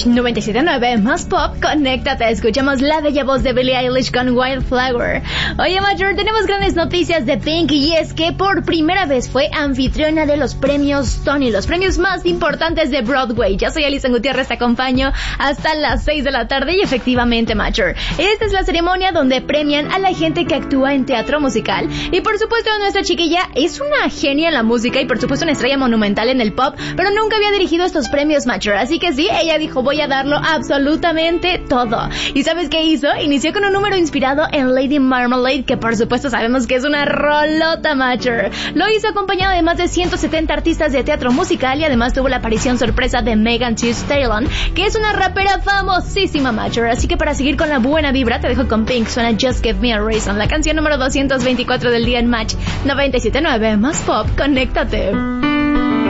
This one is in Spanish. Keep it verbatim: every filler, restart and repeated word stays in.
noventa y siete punto nueve más pop, conéctate, escuchamos la bella voz de Billie Eilish con Wildflower. Oye, Major, tenemos grandes noticias de Pink, y es que por primera vez fue anfitriona de los premios Tony, los premios más importantes de Broadway. Yo soy Alison Gutiérrez, te acompaño hasta las seis de la tarde, y efectivamente, Major, esta es la ceremonia donde premian a la gente que actúa en teatro musical, y por supuesto nuestra chiquilla es una genia en la música y por supuesto una estrella monumental en el pop, pero nunca había dirigido estos premios, Major, así que sí, ella dijo, voy a darlo absolutamente todo. ¿Y sabes qué hizo? Inició con un número inspirado en Lady Marmalade, que por supuesto sabemos que es una rolota, Major. Lo hizo acompañado de más de ciento setenta artistas de teatro musical, y además tuvo la aparición sorpresa de Megan Thee Stallion, que es una rapera famosísima, Major. Así que para seguir con la buena vibra, te dejo con Pink, suena Just Give Me a Reason, la canción número doscientos veinticuatro del día en Match noventa y siete punto nueve más pop, conéctate.